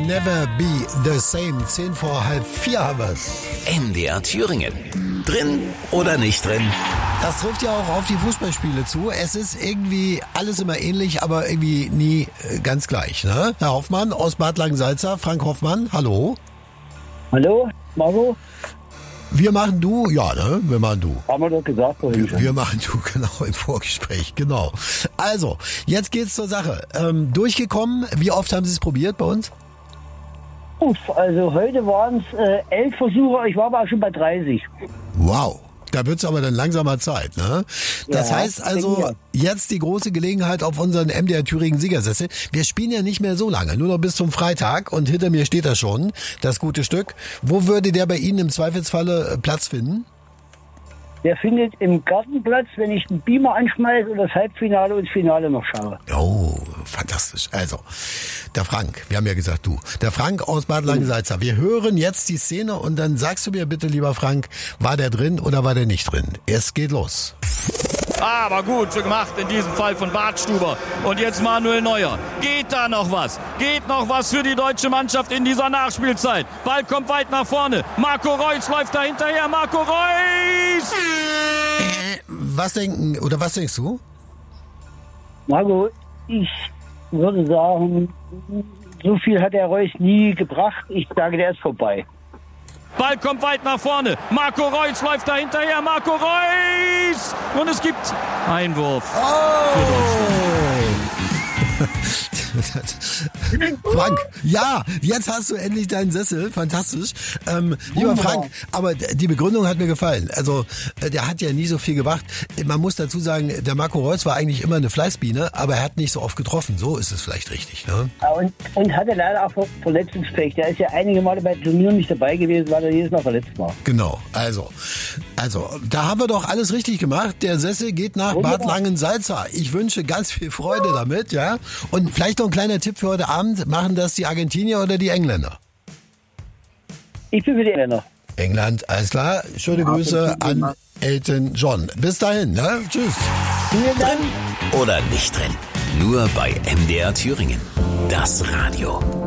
Never Be the Same. 3:10 haben wir's. MDR Thüringen. Drin oder nicht drin? Das trifft ja auch auf die Fußballspiele zu. Es ist irgendwie alles immer ähnlich, aber irgendwie nie ganz gleich. Ne? Herr Hoffmann aus Bad Langensalza, Frank Hoffmann, hallo. Hallo, Marco? Wir machen du, ja, ne? Wir machen du. Haben wir doch gesagt vorhin schon. Wir machen du, genau, im Vorgespräch, genau. Also, jetzt geht's zur Sache. Durchgekommen, wie oft haben Sie es probiert bei uns? Also heute waren es 11 Versuche, ich war aber auch schon bei 30. Wow. Da wird's aber dann langsamer Zeit, ne? Das heißt also, jetzt die große Gelegenheit auf unseren MDR Thüringen Siegersessel. Wir spielen ja nicht mehr so lange, nur noch bis zum Freitag und hinter mir steht das schon, das gute Stück. Wo würde der bei Ihnen im Zweifelsfalle Platz finden? Der findet im Gartenplatz, wenn ich den Beamer anschmeiße und das Halbfinale und das Finale noch schaue. Oh, fantastisch. Also, der Frank, wir haben ja gesagt du, der Frank aus Bad Langensalza. Wir hören jetzt die Szene und dann sagst du mir bitte, lieber Frank, war der drin oder war der nicht drin? Es geht los. Aber gut gemacht in diesem Fall von Bartstuber. Und jetzt Manuel Neuer. Geht da noch was? Geht noch was für die deutsche Mannschaft in dieser Nachspielzeit? Ball kommt weit nach vorne. Marco Reus läuft da hinterher. Marco Reus! Was denkst du? Marco, ich würde sagen, so viel hat der Reus nie gebracht. Ich sage, der ist vorbei. Ball kommt weit nach vorne. Marco Reus läuft da hinterher. Marco Reus! Und es gibt Einwurf für Deutschland. Frank, ja, jetzt hast du endlich deinen Sessel, fantastisch. Lieber Frank, aber die Begründung hat mir gefallen. Also, der hat ja nie so viel gemacht. Man muss dazu sagen, der Marco Reus war eigentlich immer eine Fleißbiene, aber er hat nicht so oft getroffen. So ist es vielleicht richtig, ne? Und hatte leider auch Verletzungspech. Der ist ja einige Male bei Turnieren nicht dabei gewesen, weil er jedes Mal verletzt war. Genau, also, da haben wir doch alles richtig gemacht. Der Sessel geht nach Bad Langensalza. Ich wünsche ganz viel Freude damit, ja? Und vielleicht noch ein kleiner Tipp für heute Abend. Machen das die Argentinier oder die Engländer? Ich bin für die Engländer. England, alles klar. Schöne Grüße an Elton John. Bis dahin, ne? Tschüss. Vielen Dank. Oder nicht drin? Nur bei MDR Thüringen. Das Radio.